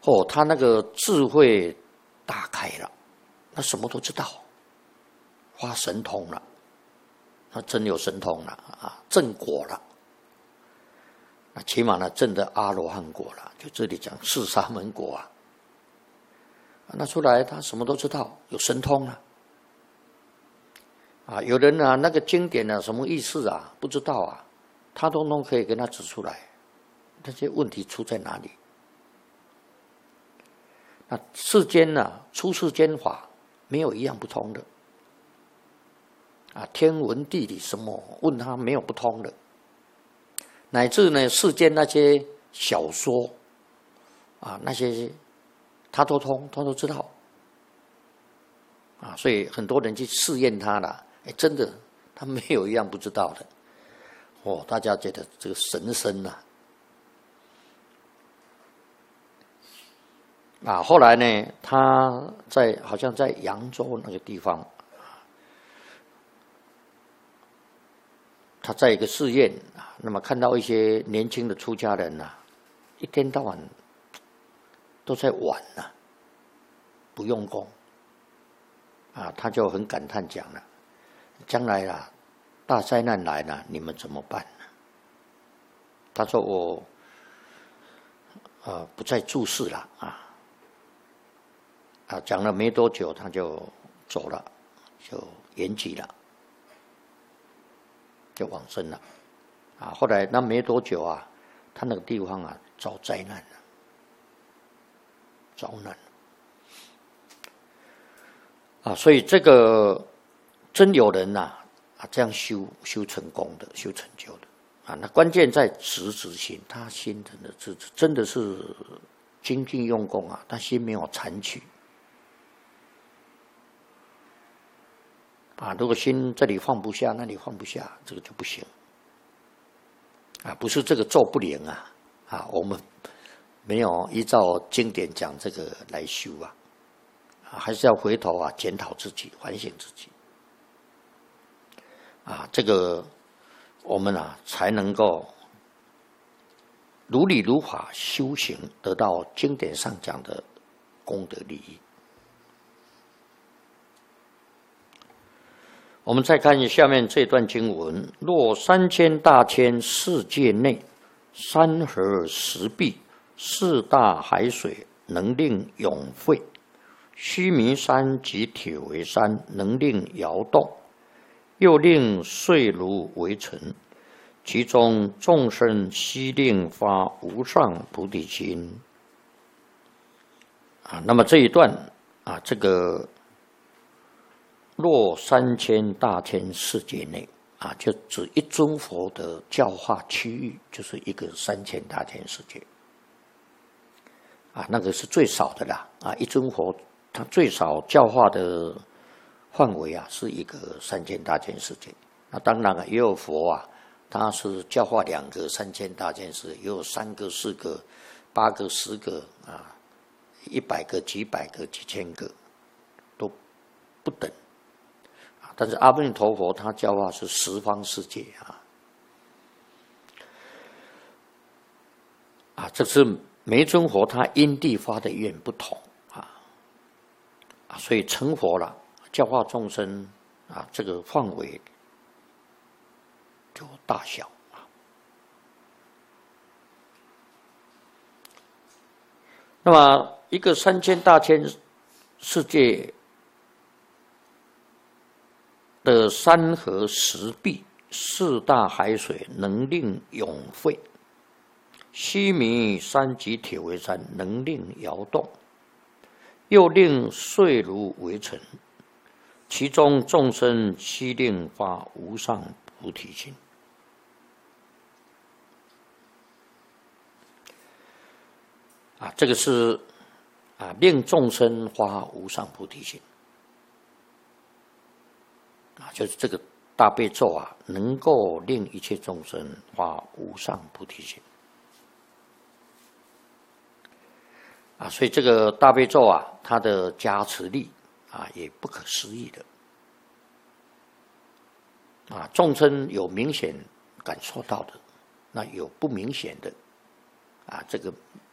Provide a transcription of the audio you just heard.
他那个智慧打开了，他什么都知道，发神通了，他真有神通了啊，正果了。那起码呢，证的阿罗汉果了，就这里讲四沙门果啊。那出来他什么都知道，有神通啊。啊，有人啊，那个经典啊，什么意思啊，不知道啊，他通通可以跟他指出来，那些问题出在哪里？那世间呢，出世间法没有一样不通的。啊，天文地理什么，问他没有不通的。乃至呢，世间那些小说啊，那些他都通，他都知道啊，所以很多人去试验他了，真的他没有一样不知道的。大家觉得这个神僧啊，后来呢，他好像在扬州那个地方，他在一个寺院啊，那么看到一些年轻的出家人啊，一天到晚都在玩啊，不用功啊，他就很感叹讲了，将来啊，大灾难来了，你们怎么办呢？他说我不再住世了啊，讲了没多久他就走了，就圆寂了，就往生了啊。后来那没多久啊，他那个地方啊遭灾难了，遭难啊，所以这个真有人呐这样修成功的，修成就的啊。那关键在直心，他心真的是精进用功啊，他心没有残取啊。如果心这里放不下，那里放不下，这个就不行啊。不是这个咒不灵啊，我们没有依照经典讲这个来修啊，还是要回头啊检讨自己，反省自己啊。这个我们才能够如理如法修行，得到经典上讲的功德利益。我们再看下面这段经文：若3000大千世界内，山河石壁，四大海水，能令永废；须弥山及铁围山，能令摇动，又令碎如为尘。其中众生悉令发无上菩提心啊。那么这一段啊，这个若3000大千世界内啊，就指一尊佛的教化区域，就是一个3000大千世界啊，那个是最少的啦啊，一尊佛他最少教化的范围啊，是一个3000大千世界。那当然也有佛啊，他是教化2个3000大千世界，也有3个、4个、8个、10个啊，100个、几百个、几千个，都不等。但是阿弥陀佛他教化是十方世界啊，这是每一尊佛他因地发的愿不同所以成佛了，教化众生啊，这个范围就大小那么一个3000大千世界的山河石壁，四大海水，能令永废；须弥山及铁围山，能令摇动，又令碎如为尘。其中众生悉令发无上菩提心啊，这个是令众生发无上菩提心啊，就是这个大悲咒能够令一切众生发无上菩提心啊，所以这个大悲咒它的加持力也不可思议的众生有明显感受到的，那有不明显的这个